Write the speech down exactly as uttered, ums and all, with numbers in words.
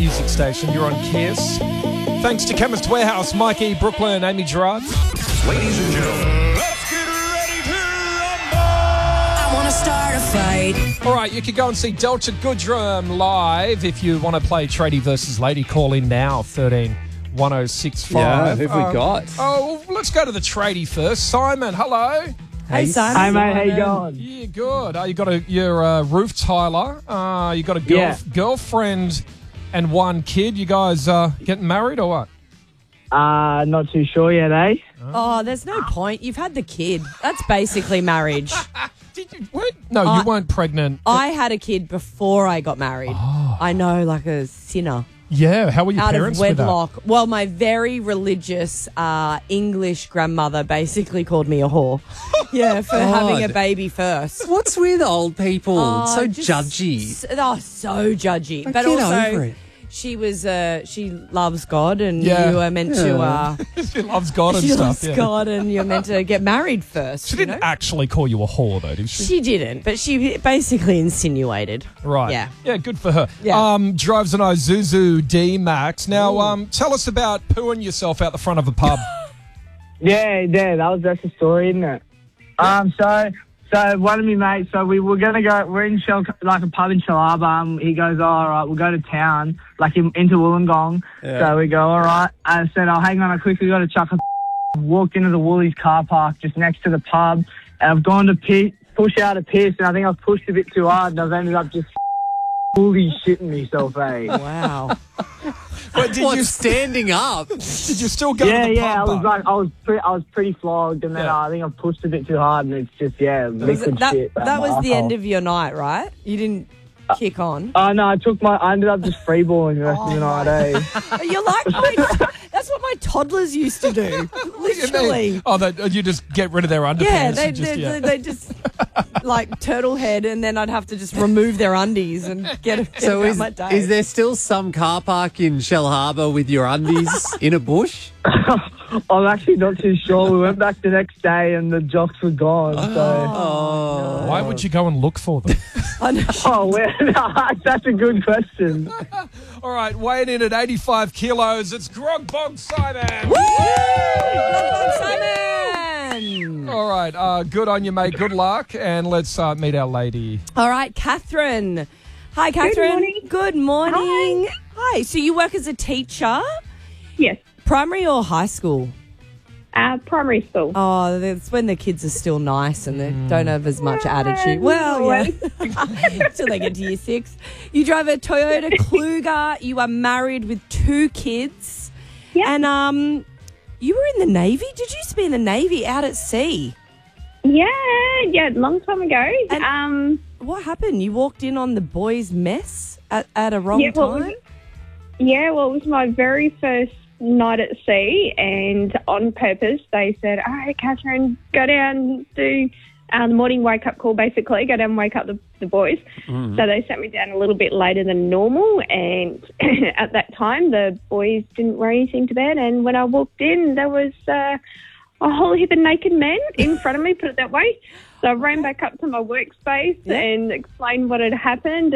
music station. You're on Kiss. Thanks to Chemist Warehouse, Mikey, Brooklyn, Amy Gerard. Ladies and gentlemen, Let's get ready to rumble! I want to start a fight. All right, you can go and see Delta Goodrum live if you want to play Tradie versus Lady. Call in now, thirteen one oh six five. Yeah, who've we got? Oh, well, let's go to the Tradie first. Simon, hello. Hey, Simon. Hey, mate, how you going? Yeah, good. Uh, you got a, your uh, roof tiler. Uh, you got a girl, Yeah. girlfriend and one kid. You guys uh, getting married or what? Uh, not too sure yet, eh? Oh, there's no point. You've had the kid. That's basically marriage. Did you? What? No, Uh, you weren't pregnant. I had a kid before I got married. I know, like a sinner. Yeah. How were your Out parents of with that? wedlock. Well, my very religious uh, English grandmother basically called me a whore. Yeah, for having a baby first. What's with old people? Oh, so just judgy. s- Oh, so judgy. Like, but get also, over it. she was uh, she loves God, and Yeah. you are meant to. Uh, She loves God and she stuff. loves yeah. God, and you're meant to get married first. She you didn't know? actually call you a whore, though, did she? She didn't, but she basically insinuated. Right. Yeah. Yeah, good for her. Yeah. Um, drives an Isuzu D-Max. Now, um, tell us about pooing yourself out the front of a pub. Yeah, yeah, that was that's the story, isn't it? Um, so so one of my mates, so we were gonna go. We're in Shell, like a pub in Shellharbour. Um, he goes, oh, all right, we'll go to town, like in, into Wollongong. Yeah. So we go, all right. I said, oh, hang on, I quickly got to chuck a. Walked into the Woolies car park just next to the pub, and I've gone to piss, push out a piss, and I think I've pushed a bit too hard, and I've ended up just fully shitting myself, eh? Wow. But did What, you standing up? did you still go Yeah, to the yeah, I pub? was though? like, I was, pre- I was pretty flogged, and then Yeah. uh, I think I pushed a bit too hard, and it's just, yeah, Was liquid it- that shit. that was the end of your night, right? You didn't kick on. Oh no, I took my, I ended up just freeballing the rest of the night, eh? You're like my, that's what my toddlers used to do. What do you mean? Literally. Oh, they, you just get rid of their underpants. Yeah, they, and just, they, yeah. they just like turtle head, and then I'd have to just remove their undies and get, get So about is, my day. is there still some car park in Shellharbour with your undies in a bush? I'm actually not too sure. We went back the next day, and the jocks were gone. So, Oh. Why would you go and look for them? I know. oh, well, that's a good question. All right, weighing in at eighty-five kilos, it's Grog Bog Simon. Simon! All right, uh, good on you, mate. Good luck, and let's uh, meet our lady. All right, Catherine. Hi, Catherine. morning. Good morning. Hi. So you work as a teacher, Yes, primary or high school? uh, primary school. Oh, that's when the kids are still nice and they don't have as much attitude. Well, yeah. Till they get to year six. You drive a Toyota Kluger. You are married with two kids. Yep. And um, you were in the Navy? Did you used to be in the Navy out at sea? Yeah, yeah, long time ago. And- um, What happened? You walked in on the boys' mess at, at a wrong yeah, well, it time? was, yeah, well, it was my very first night at sea, and on purpose they said, all right, Catherine, go down, do uh, the morning wake-up call, basically, go down and wake up the, the boys. So they sat me down a little bit later than normal, and at that time the boys didn't wear anything to bed, and when I walked in, there was uh, a whole heap of naked men in front of me, put it that way. So I ran back up to my workspace Yeah. and explained what had happened.